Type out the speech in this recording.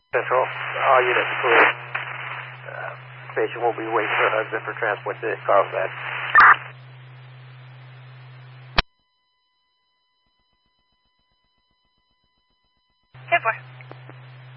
Central, all units clear. Patient will be waiting for her husband for transport to Carlsbad. 10-4.